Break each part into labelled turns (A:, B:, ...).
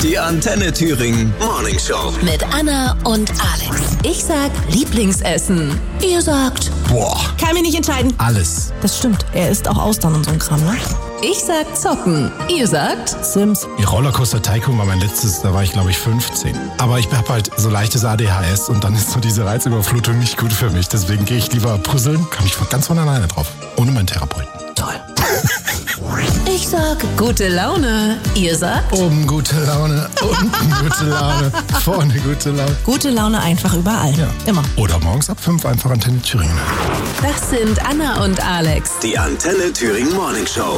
A: Die Antenne Thüringen Morning Show.
B: Mit Anna und Alex. Ich sag Lieblingsessen. Ihr sagt...
C: Boah.
D: Kann mich nicht entscheiden.
C: Alles.
D: Das stimmt. Er isst auch Austern und so ein Kram, ne?
B: Ich sag Zocken. Ihr sagt...
D: Sims.
C: Die Rollercoaster Tycoon war mein letztes, da war ich glaube ich 15. Aber ich habe halt so leichtes ADHS und dann ist so diese Reizüberflutung nicht gut für mich. Deswegen gehe ich lieber puzzeln, komme ich ganz von alleine drauf. Ohne meinen Therapeuten.
D: Toll.
B: Ich sag gute Laune. Ihr sagt...
C: Oben gute Laune, unten gute Laune, vorne gute Laune.
D: Gute Laune einfach überall.
C: Ja.
D: Immer.
C: Oder morgens ab 5 einfach Antenne Thüringen.
B: Das sind Anna und Alex.
A: Die Antenne Thüringen Morning Show.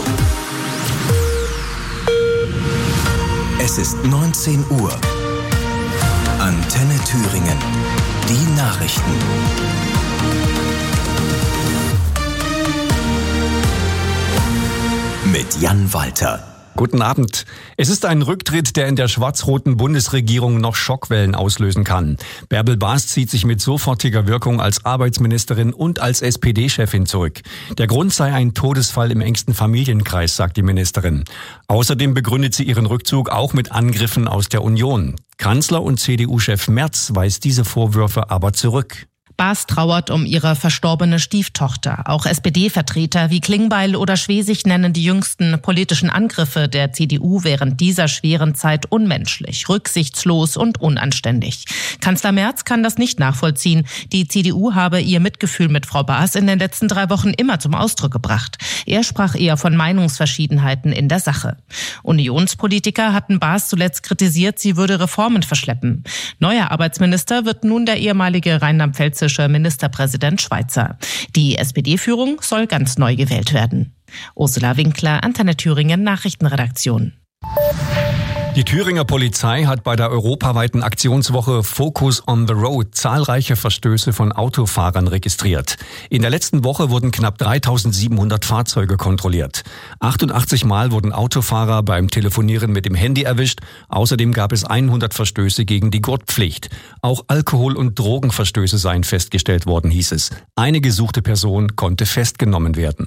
A: Es ist 19 Uhr. Antenne Thüringen. Die Nachrichten. Mit Jan Walter.
E: Guten Abend. Es ist ein Rücktritt, der in der schwarz-roten Bundesregierung noch Schockwellen auslösen kann. Bärbel Baas zieht sich mit sofortiger Wirkung als Arbeitsministerin und als SPD-Chefin zurück. Der Grund sei ein Todesfall im engsten Familienkreis, sagt die Ministerin. Außerdem begründet sie ihren Rückzug auch mit Angriffen aus der Union. Kanzler und CDU-Chef Merz weist diese Vorwürfe aber zurück.
F: Baas trauert um ihre verstorbene Stieftochter. Auch SPD-Vertreter wie Klingbeil oder Schwesig nennen die jüngsten politischen Angriffe der CDU während dieser schweren Zeit unmenschlich, rücksichtslos und unanständig. Kanzler Merz kann das nicht nachvollziehen. Die CDU habe ihr Mitgefühl mit Frau Baas in den letzten 3 Wochen immer zum Ausdruck gebracht. Er sprach eher von Meinungsverschiedenheiten in der Sache. Unionspolitiker hatten Baas zuletzt kritisiert, sie würde Reformen verschleppen. Neuer Arbeitsminister wird nun der ehemalige rheinland-pfälzische Ministerpräsident Schweizer. Die SPD-Führung soll ganz neu gewählt werden. Ursula Winkler, Antenne Thüringen Nachrichtenredaktion.
E: Die Thüringer Polizei hat bei der europaweiten Aktionswoche Focus on the Road zahlreiche Verstöße von Autofahrern registriert. In der letzten Woche wurden knapp 3700 Fahrzeuge kontrolliert. 88 Mal wurden Autofahrer beim Telefonieren mit dem Handy erwischt. Außerdem gab es 100 Verstöße gegen die Gurtpflicht. Auch Alkohol- und Drogenverstöße seien festgestellt worden, hieß es. Eine gesuchte Person konnte festgenommen werden.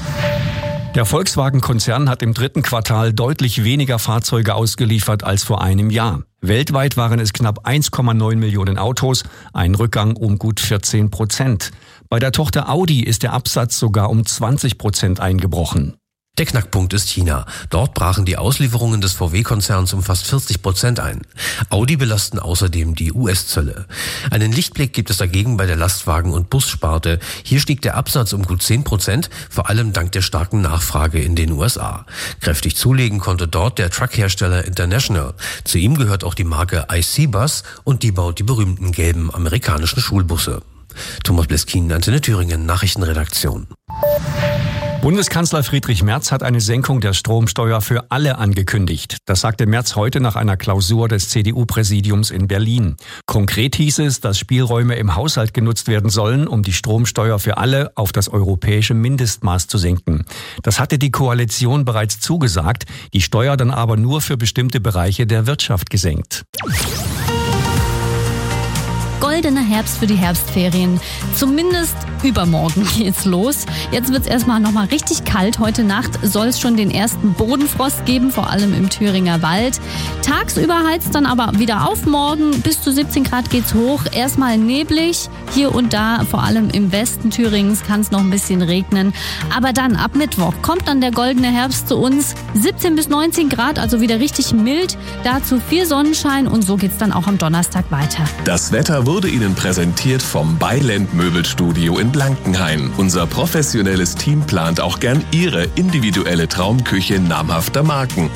E: Der Volkswagen-Konzern hat im 3. Quartal deutlich weniger Fahrzeuge ausgeliefert als vor einem Jahr. Weltweit waren es knapp 1,9 Millionen Autos, ein Rückgang um gut 14%. Bei der Tochter Audi ist der Absatz sogar um 20% eingebrochen.
G: Der Knackpunkt ist China. Dort brachen die Auslieferungen des VW-Konzerns um fast 40% ein. Audi belasten außerdem die US-Zölle. Einen Lichtblick gibt es dagegen bei der Lastwagen- und Bussparte. Hier stieg der Absatz um gut 10%, vor allem dank der starken Nachfrage in den USA. Kräftig zulegen konnte dort der Truckhersteller International. Zu ihm gehört auch die Marke IC Bus und die baut die berühmten gelben amerikanischen Schulbusse. Thomas Bleskin, Antenne Thüringen, Nachrichtenredaktion.
E: Bundeskanzler Friedrich Merz hat eine Senkung der Stromsteuer für alle angekündigt. Das sagte Merz heute nach einer Klausur des CDU-Präsidiums in Berlin. Konkret hieß es, dass Spielräume im Haushalt genutzt werden sollen, um die Stromsteuer für alle auf das europäische Mindestmaß zu senken. Das hatte die Koalition bereits zugesagt, die Steuer dann aber nur für bestimmte Bereiche der Wirtschaft gesenkt.
H: Goldener Herbst für die Herbstferien. Zumindest übermorgen geht's los. Jetzt wird's erstmal nochmal richtig kalt. Heute Nacht soll es schon den ersten Bodenfrost geben, vor allem im Thüringer Wald. Tagsüber heizt dann aber wieder auf. Morgen bis zu 17 Grad geht's hoch. Erstmal neblig. Hier und da, vor allem im Westen Thüringens, kann es noch ein bisschen regnen. Aber dann ab Mittwoch kommt dann der goldene Herbst zu uns. 17 bis 19 Grad, also wieder richtig mild. Dazu viel Sonnenschein und so geht's dann auch am Donnerstag weiter.
I: Das Wetter wurde Ihnen präsentiert vom Beiland Möbelstudio in Blankenhain. Unser professionelles Team plant auch gern Ihre individuelle Traumküche namhafter Marken.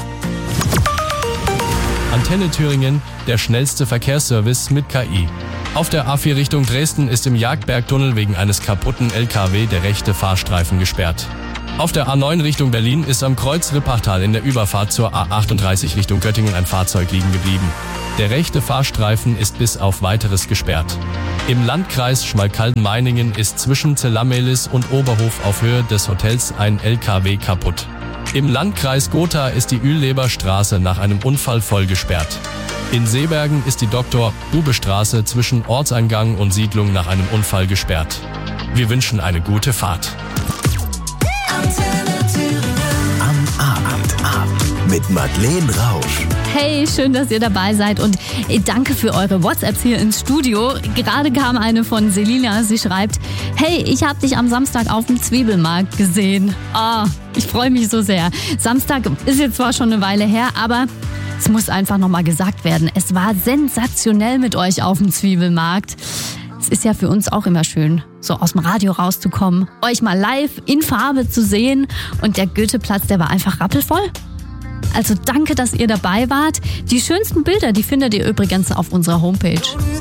J: Antenne Thüringen, der schnellste Verkehrsservice mit KI. Auf der A4 Richtung Dresden ist im Jagdbergtunnel wegen eines kaputten LKW der rechte Fahrstreifen gesperrt. Auf der A9 Richtung Berlin ist am Kreuz Rippachtal in der Überfahrt zur A38 Richtung Göttingen ein Fahrzeug liegen geblieben. Der rechte Fahrstreifen ist bis auf Weiteres gesperrt. Im Landkreis Schmalkalden-Meiningen ist zwischen Zellamelis und Oberhof auf Höhe des Hotels ein LKW kaputt. Im Landkreis Gotha ist die Ühlleber-Straße nach einem Unfall voll gesperrt. In Seebergen ist die Dr.-Bube-Straße zwischen Ortseingang und Siedlung nach einem Unfall gesperrt. Wir wünschen eine gute Fahrt.
A: Am Abend mit Madeleine Rausch.
H: Hey, schön, dass ihr dabei seid und danke für eure WhatsApps hier ins Studio. Gerade kam eine von Selina, sie schreibt: Hey, ich habe dich am Samstag auf dem Zwiebelmarkt gesehen. Ich freue mich so sehr. Samstag ist jetzt zwar schon eine Weile her, aber es muss einfach nochmal gesagt werden. Es war sensationell mit euch auf dem Zwiebelmarkt. Es ist ja für uns auch immer schön, so aus dem Radio rauszukommen, euch mal live in Farbe zu sehen. Und der Goetheplatz, der war einfach rappelvoll. Also danke, dass ihr dabei wart. Die schönsten Bilder, die findet ihr übrigens auf unserer Homepage.